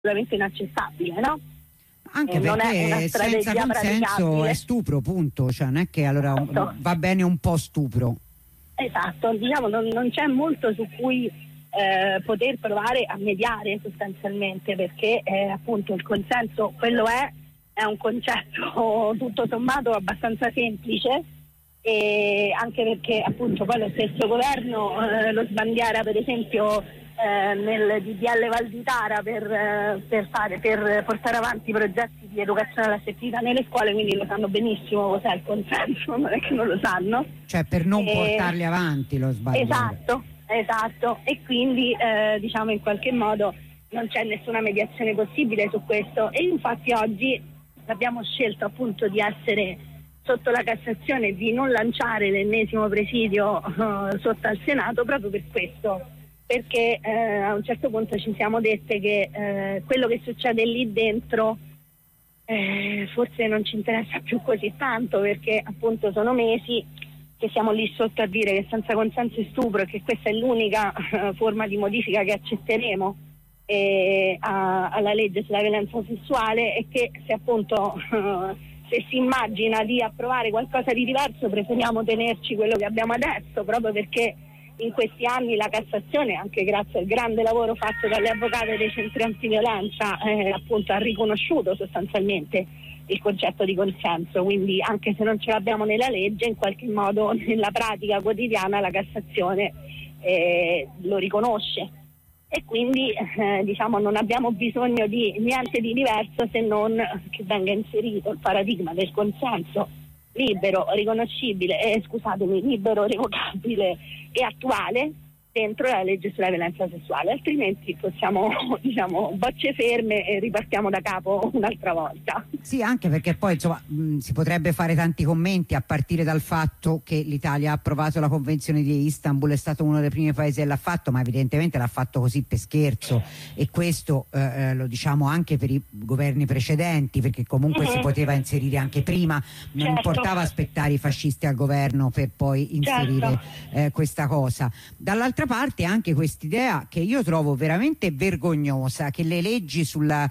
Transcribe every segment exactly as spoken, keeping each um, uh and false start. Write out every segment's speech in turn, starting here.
assolutamente inaccettabile, no? Anche eh, perché senza consenso è stupro, punto, cioè non è che allora esatto. va bene un po' stupro. Esatto, diciamo non, non c'è molto su cui eh, poter provare a mediare sostanzialmente, perché eh, appunto il consenso, quello è, è un concetto tutto sommato abbastanza semplice, e anche perché appunto poi lo stesso governo eh, lo sbandiera per esempio eh, nel D D L Valditara per, eh, per, fare, per portare avanti progetti di educazione all'affettività nelle scuole, quindi lo sanno benissimo cos'è il consenso, non è che non lo sanno. Cioè per non e... portarli avanti lo sbandiera. Esatto, esatto, e quindi eh, diciamo in qualche modo non c'è nessuna mediazione possibile su questo, e infatti oggi abbiamo scelto appunto di essere sotto la Cassazione, di non lanciare l'ennesimo presidio uh, sotto al Senato proprio per questo, perché eh, a un certo punto ci siamo dette che eh, quello che succede lì dentro eh, forse non ci interessa più così tanto, perché appunto sono mesi che siamo lì sotto a dire che senza consenso è stupro e che questa è l'unica uh, forma di modifica che accetteremo eh, a, alla legge sulla violenza sessuale, e che se appunto uh, se si immagina di approvare qualcosa di diverso preferiamo tenerci quello che abbiamo adesso, proprio perché in questi anni la Cassazione, anche grazie al grande lavoro fatto dalle avvocate dei centri antiviolenza, eh, appunto ha riconosciuto sostanzialmente il concetto di consenso, quindi anche se non ce l'abbiamo nella legge, in qualche modo nella pratica quotidiana la Cassazione eh, lo riconosce, e quindi eh, diciamo non abbiamo bisogno di niente di diverso se non che venga inserito il paradigma del consenso libero, riconoscibile, eh, scusatemi, libero, revocabile e attuale dentro la legge sulla violenza sessuale, altrimenti possiamo, diciamo, bocce ferme e ripartiamo da capo un'altra volta. Sì, anche perché poi insomma mh, si potrebbe fare tanti commenti, a partire dal fatto che l'Italia ha approvato la Convenzione di Istanbul, è stato uno dei primi paesi che l'ha fatto, ma evidentemente l'ha fatto così per scherzo, e questo eh, lo diciamo anche per i governi precedenti, perché comunque uh-huh. si poteva inserire anche prima, non certo. importava aspettare i fascisti al governo per poi inserire certo. eh, questa cosa. Dall'altra parte anche quest'idea che io trovo veramente vergognosa, che le leggi sulla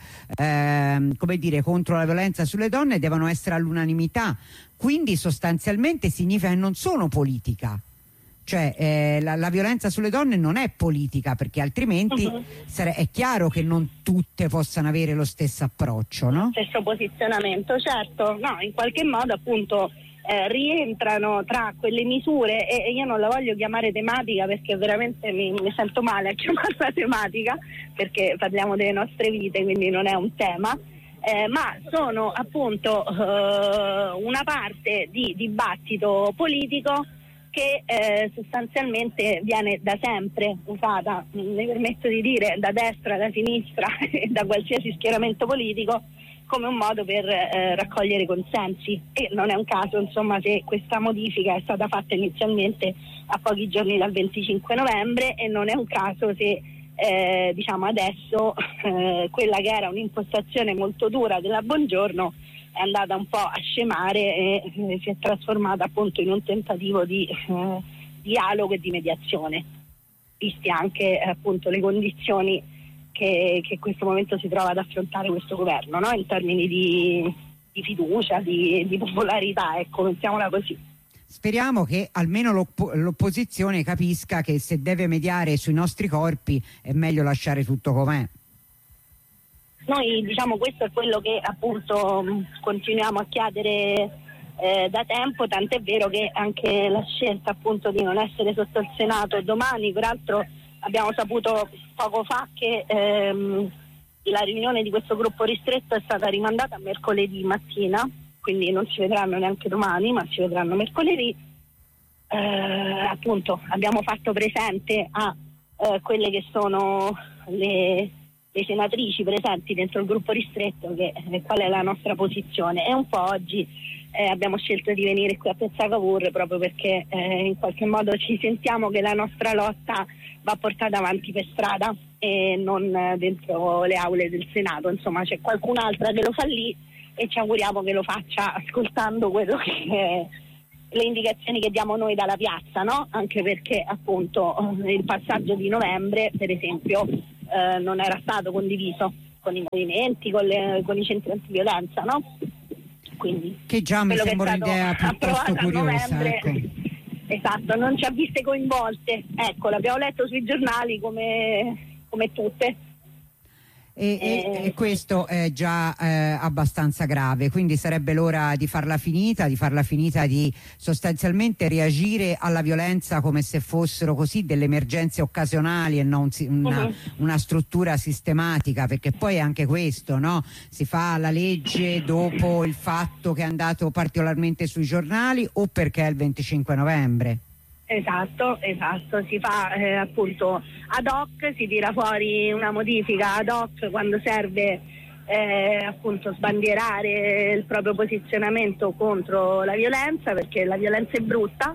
ehm, come dire contro la violenza sulle donne devono essere all'unanimità, quindi sostanzialmente significa che non sono politica, cioè eh, la, la violenza sulle donne non è politica, perché altrimenti uh-huh. sare- è chiaro che non tutte possano avere lo stesso approccio, no? Stesso posizionamento, certo, no, in qualche modo appunto Eh, rientrano tra quelle misure, e, e io non la voglio chiamare tematica perché veramente mi, mi sento male a chiamarla tematica, perché parliamo delle nostre vite, quindi non è un tema, eh, ma sono appunto eh, una parte di dibattito politico che eh, sostanzialmente viene da sempre usata, mi permetto di dire, da destra, da sinistra e da qualsiasi schieramento politico, come un modo per eh, raccogliere consensi, e non è un caso insomma se questa modifica è stata fatta inizialmente a pochi giorni dal venticinque novembre, e non è un caso se eh, diciamo adesso eh, quella che era un'impostazione molto dura della Bongiorno è andata un po' a scemare e eh, si è trasformata appunto in un tentativo di eh, dialogo e di mediazione, visti anche eh, appunto le condizioni Che, che in questo momento si trova ad affrontare questo governo, no? In termini di, di fiducia, di, di popolarità, ecco, mettiamola così. Speriamo che almeno l'oppo- l'opposizione capisca che se deve mediare sui nostri corpi è meglio lasciare tutto com'è. Noi diciamo questo è quello che appunto continuiamo a chiedere eh, da tempo, tant'è vero che anche la scelta appunto di non essere sotto il Senato domani, peraltro abbiamo saputo poco fa che ehm, la riunione di questo gruppo ristretto è stata rimandata a mercoledì mattina, quindi non si vedranno neanche domani, ma si vedranno mercoledì. Eh, appunto abbiamo fatto presente a eh, quelle che sono le, le senatrici presenti dentro il gruppo ristretto che eh, qual è la nostra posizione, e un po' oggi eh, abbiamo scelto di venire qui a Piazza Cavour proprio perché eh, in qualche modo ci sentiamo che la nostra lotta va portata avanti per strada e non dentro le aule del Senato, insomma c'è qualcun'altra che lo fa lì e ci auguriamo che lo faccia ascoltando quello che è, le indicazioni che diamo noi dalla piazza, no? Anche perché appunto il passaggio di novembre per esempio eh, non era stato condiviso, con i movimenti, con, le, con i centri antiviolenza, no? Quindi, che già mi sembra un'idea piuttosto curiosa, ecco. Esatto, non ci ha viste coinvolte, ecco, l'abbiamo letto sui giornali come, come tutte. E, e, e questo è già eh, abbastanza grave, quindi sarebbe l'ora di farla finita, di farla finita di sostanzialmente reagire alla violenza come se fossero così delle emergenze occasionali e non si, una, uh-huh. una struttura sistematica, perché poi è anche questo, no? Si fa la legge dopo il fatto che è andato particolarmente sui giornali o perché è il venticinque novembre? Esatto, esatto, si fa eh, appunto ad hoc, si tira fuori una modifica ad hoc quando serve eh, appunto sbandierare il proprio posizionamento contro la violenza, perché la violenza è brutta,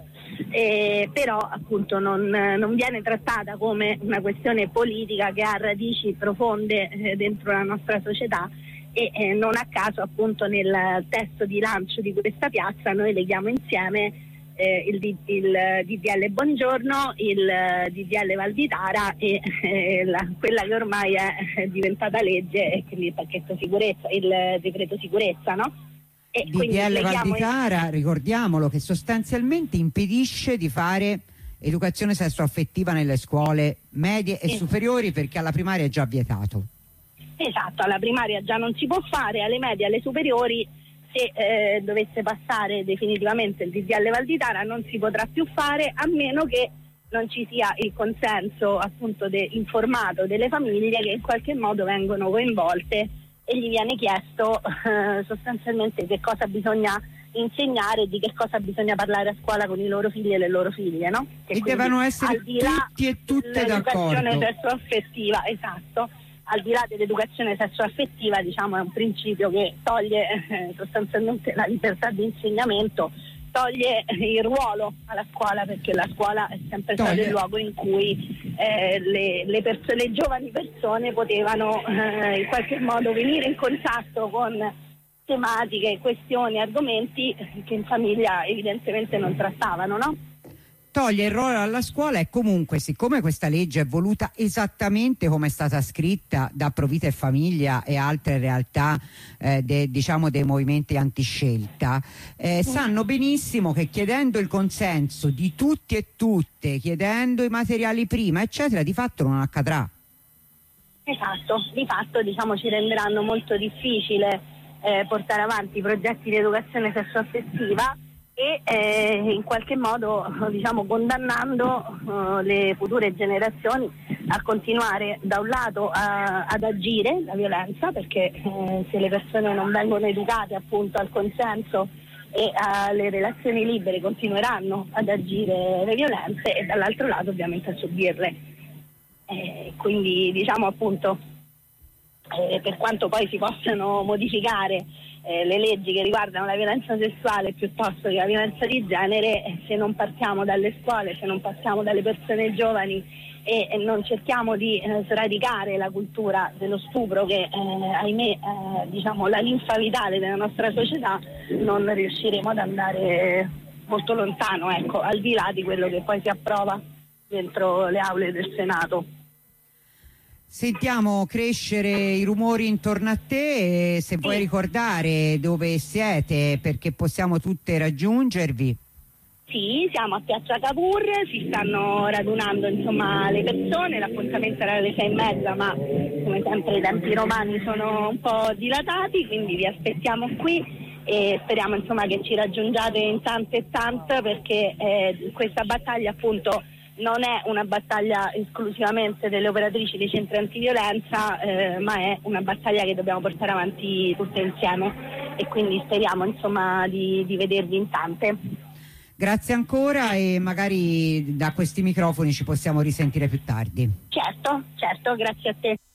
eh, però appunto non, non viene trattata come una questione politica che ha radici profonde eh, dentro la nostra società. E eh, non a caso appunto nel testo di lancio di questa piazza noi leghiamo insieme Eh, il, il D D L Buongiorno, il D D L Valditara e eh, la, quella che ormai è diventata legge, e quindi il pacchetto sicurezza, il decreto sicurezza, no? E D D L Valditara, in... ricordiamolo, che sostanzialmente impedisce di fare educazione sessuaffettiva nelle scuole medie e eh. superiori, perché alla primaria è già vietato. Esatto, alla primaria già non si può fare, alle medie e alle superiori se eh, dovesse passare definitivamente il D D L Valditara non si potrà più fare, a meno che non ci sia il consenso appunto de, informato delle famiglie che in qualche modo vengono coinvolte e gli viene chiesto eh, sostanzialmente che cosa bisogna insegnare e di che cosa bisogna parlare a scuola con i loro figli e le loro figlie, no? Che e devono essere tutti e tutte d'accordo. L'educazione sessuaffettiva, esatto. Al di là dell'educazione sessuaffettiva, diciamo, è un principio che toglie eh, sostanzialmente la libertà di insegnamento, toglie il ruolo alla scuola, perché la scuola è sempre toglie. stato il luogo in cui eh, le, le, perso- le giovani persone potevano eh, in qualche modo venire in contatto con tematiche, questioni, argomenti che in famiglia evidentemente non trattavano, no? Toglie il ruolo alla scuola e comunque, siccome questa legge è voluta esattamente come è stata scritta da Provita e Famiglia e altre realtà eh, de, diciamo dei movimenti antiscelta, eh, sanno benissimo che chiedendo il consenso di tutti e tutte, chiedendo i materiali prima eccetera, di fatto non accadrà. Esatto, di fatto diciamo ci renderanno molto difficile eh, portare avanti i progetti di educazione sessuaffettiva e eh, in qualche modo diciamo condannando uh, le future generazioni a continuare da un lato a, ad agire la violenza, perché eh, se le persone non vengono educate appunto al consenso e alle relazioni libere continueranno ad agire le violenze, e dall'altro lato ovviamente a subirle. Eh, quindi diciamo appunto eh, per quanto poi si possano modificare Eh, le leggi che riguardano la violenza sessuale piuttosto che la violenza di genere, eh, se non partiamo dalle scuole, se non partiamo dalle persone giovani e, e non cerchiamo di eh, sradicare la cultura dello stupro che eh, ahimè eh, diciamo la linfa vitale della nostra società, non riusciremo ad andare molto lontano, ecco, al di là di quello che poi si approva dentro le aule del Senato. Sentiamo crescere i rumori intorno a te, e se sì. vuoi ricordare dove siete perché possiamo tutte raggiungervi. Sì, siamo a Piazza Cavour, si stanno radunando insomma le persone, l'appuntamento era alle sei e mezza, ma come sempre i tempi romani sono un po' dilatati, quindi vi aspettiamo qui e speriamo insomma che ci raggiungiate in tante e tante, perché eh, questa battaglia appunto non è una battaglia esclusivamente delle operatrici dei centri antiviolenza, eh, ma è una battaglia che dobbiamo portare avanti tutte insieme, e quindi speriamo insomma di, di vedervi in tante. Grazie ancora, e magari da questi microfoni ci possiamo risentire più tardi. Certo, certo, grazie a te.